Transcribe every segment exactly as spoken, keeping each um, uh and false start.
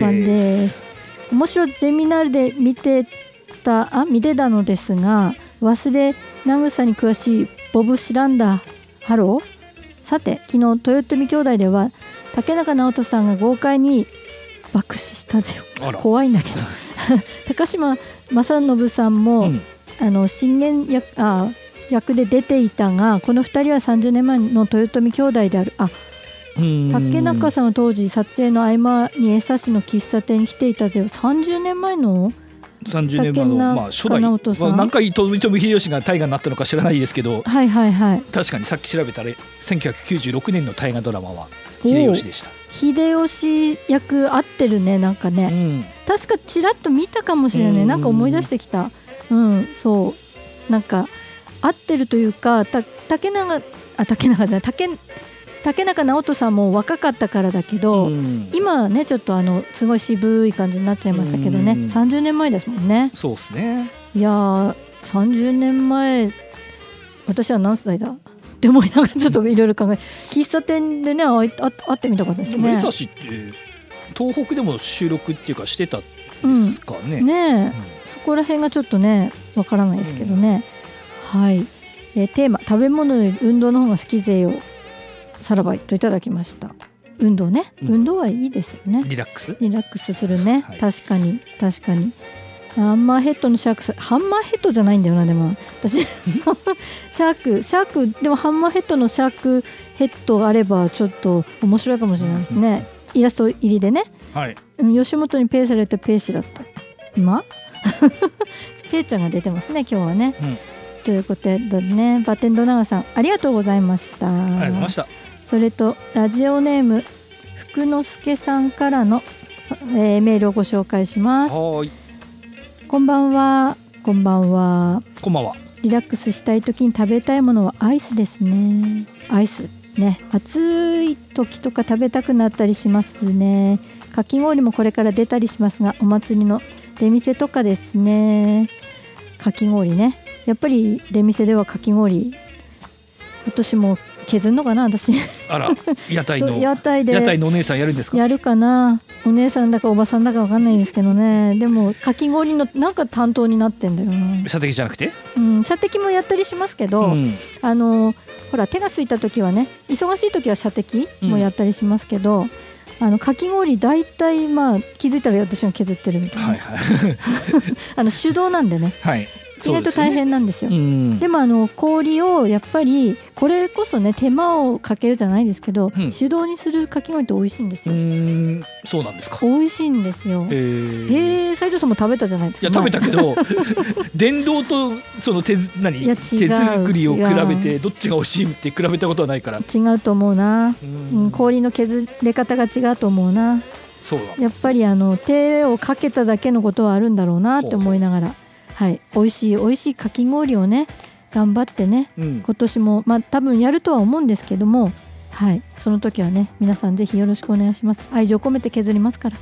さんです。面白いゼミナールで見てたあ見てたのですが、忘れ慰に詳しいボブ・シランダーハロー。さて昨日豊臣兄弟では竹中直人さんが豪快に爆死したぜよ。怖いんだけど高島正信さんも、うん、あの信玄 役, あ役で出ていたが、このふたりはさんじゅうねんまえの豊臣兄弟である。あ竹中さんは当時撮影の合間に江差の喫茶店に来ていたぜよ。さんじゅうねんまえのさんじゅうねんまえの、まあ、初代、まあ、何回豊臣秀吉が大河になったのか知らないですけど、 はいはいはい、 確かにさっき調べたらせんきゅうひゃくきゅうじゅうろくねんの大河ドラマは秀吉でした。 秀吉役合ってるね、なんかね、うん、確かちらっと見たかもしれない、うん、なんか思い出してきた、うん、そうなんか合ってるというか、た竹中あ竹中じゃない竹竹中直人さんも若かったからだけど、うん、今はねちょっとあのすごい渋い感じになっちゃいましたけどね、うん、さんじゅうねんまえですもんね。 そうですね。 いやさんじゅうねんまえ私は何歳だって思いながらちょっといろいろ考え喫茶店でね会ってみたかったですね。 でも江差って東北でも収録っていうかしてたんですかね、 うん、ねえ、うん、そこら辺がちょっとねわからないですけどね、うん、はい、えー、テーマ食べ物より運動の方が好きぜよさらばいといただきました。運動ね、うん、運動はいいですよね。 リラックスリラックスするね、はい、確かに確かに。ハンマーヘッドのシャークハンマーヘッドじゃないんだよな。でも私シャークシャークでもハンマーヘッドのシャークヘッドがあればちょっと面白いかもしれないですね、うん、イラスト入りでね、 はい、 吉本にペイされたペイ師だった今ペイちゃんが出てますね今日はね、うん、ということでね、バテンド長さんありがとうございました。 ありがとうございました。 それとラジオネーム福之助さんからの、えー、メールをご紹介します。 はい、 こんばんは。こんばんは。 こんばんは。 リラックスしたい時に食べたいものはアイスですね。アイスね、暑い時とか食べたくなったりしますね。かき氷もこれから出たりしますが、お祭りの出店とかですね。かき氷ね、やっぱり出店ではかき氷今年も削るのかな私。 あら、屋台の屋台で屋台のお姉さんやるんですか。 やるかな、お姉さんだかおばさんだか分かんないですけどね。でもかき氷のなんか担当になってんだよな。 射的じゃなくて、 うん、射的もやったりしますけど、うん、あのほら手が空いた時はね、忙しい時は射的もやったりしますけど、うん、あのかき氷大体まあ気づいたら私が削ってるみたいな、はいはい、あの手動なんでね、はい、意外と大変なんですよ。 で,、ね、うん、でもあの氷をやっぱりこれこそね手間をかけるじゃないですけど、うん、手動にするかき氷って美味しいんですよ。 うーん、そうなんですか。 美味しいんですよ。へー、斉藤さんも食べたじゃないですか。 いや食べたけど電動とその 手, 何手作りを比べてどっちが美味しいって比べたことはないから。 違うと思うな、うん、氷の削れ方が違うと思うな。 そうだ、 やっぱりあの手をかけただけのことはあるんだろうなって思いながら、はい、美味しい美味しいかき氷をね頑張ってね、うん、今年もまあ多分やるとは思うんですけども、はい、その時はね皆さんぜひよろしくお願いします。愛情込めて削りますから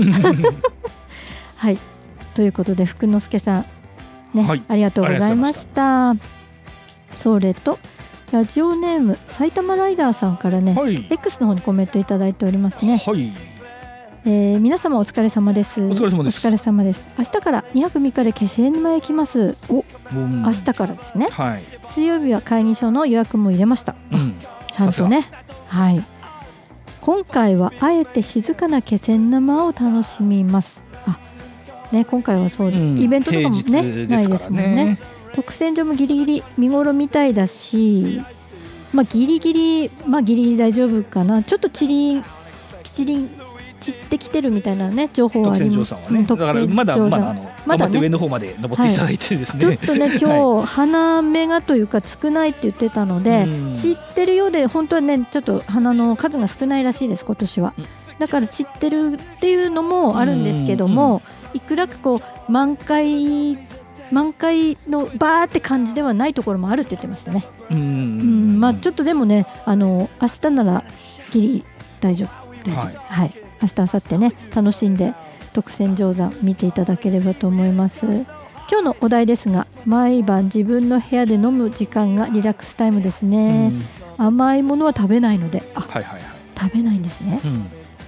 はい、ということで福之助さんね、はい、ありがとうございました。それとラジオネーム埼玉ライダーさんからね、はい、X の方にコメントいただいておりますね。はい、えー、皆様お疲れ様です。 お疲れ様です。 お疲れ様です。明日からにはくみっかで気仙沼へ行きます。お、明日からですね、はい、水曜日は会議所の予約も入れました、うん、ちゃんとね、はい、今回はあえて静かな気仙沼を楽しみます。あ、ね、今回はそう、うん、イベントとかも ね, ねないですもんね。特選所もギリギリ見頃みたいだし、まあ、ギリギリ、まあ、ギリギリ大丈夫かな。ちょっとチリンチリン散ってきてるみたいなね情報はあります。 特選場さんはね、だからまだまだあのまだ、ね、頑張って上の方まで登っていただいてですね、 はい、ちょっとね今日、はい、花芽がというか少ないって言ってたので、散ってるようで本当はねちょっと花の数が少ないらしいです今年は。だから散ってるっていうのもあるんですけども、いくらかこう満開満開のバーって感じではないところもあるって言ってましたね。うん、うん、まあちょっとでもねあの明日ならギリ大丈夫大丈夫、はいはい、明日明後日ね楽しんで特選定山見ていただければと思います。今日のお題ですが、毎晩自分の部屋で飲む時間がリラックスタイムですね。甘いものは食べないので、あ、はいはいはい、食べないんですね、うん、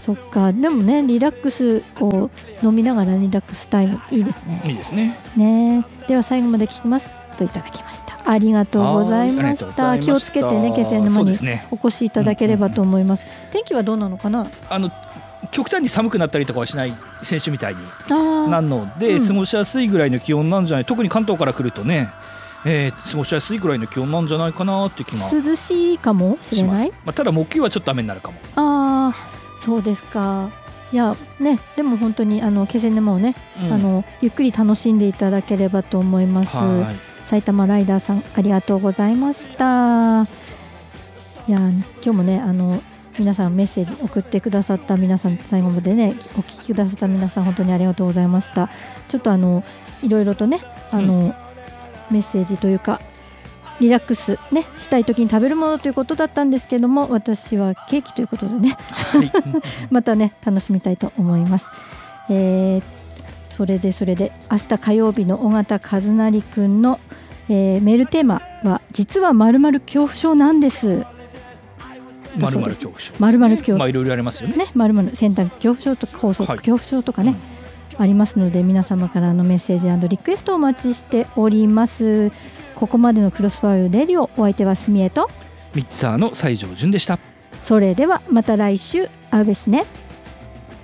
そっか。でもねリラックスこう飲みながらリラックスタイムいいですね。 いいですね。 ねでは最後まで聞きますといただきました。ありがとうございました。気をつけてね気仙沼にお越しいただければと思います。すねうんうん、天気はどうなのかな。 あの極端に寒くなったりとかはしない先週みたいになので、うん、過ごしやすいぐらいの気温なんじゃない。特に関東から来るとね、えー、過ごしやすいぐらいの気温なんじゃないかなって気が涼しいかもしれない。 まあ、ただ木曜はちょっと雨になるかも。 あーそうですか。いやねでも本当にあの気仙沼をね、うん、あのゆっくり楽しんでいただければと思います。埼玉ライダーさんありがとうございました。いや今日もねあの皆さんメッセージ送ってくださった皆さん最後までねお聞きくださった皆さん本当にありがとうございました。ちょっとあのいろいろとねあの、うん、メッセージというかリラックスねしたい時に食べるものということだったんですけども私はケーキということでね、はい、またね楽しみたいと思います。えー、それでそれで明日火曜日の尾形和成くんの、えー、メールテーマは実は〇〇恐怖症なんです。 〇〇恐怖症、 〇〇恐怖、 まあいろいろありますよね。 ね、〇〇先端恐怖症とか高速恐怖症とかね、はい、ありますので皆様からのメッセージ&リクエストをお待ちしております。ここまでのクロスファイルレディオお相手はすみえとミッツァーの西条純でした。 それではまた来週会うべしね。